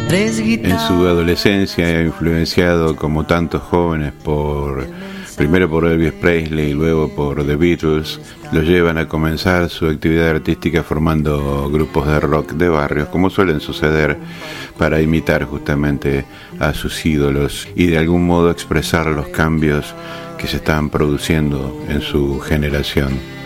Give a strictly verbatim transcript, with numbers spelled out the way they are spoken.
En su adolescencia, influenciado como tantos jóvenes por, primero por Elvis Presley y luego por The Beatles, lo llevan a comenzar su actividad artística formando grupos de rock de barrios, como suelen suceder, para imitar justamente a sus ídolos y de algún modo expresar los cambios que se estaban produciendo en su generación.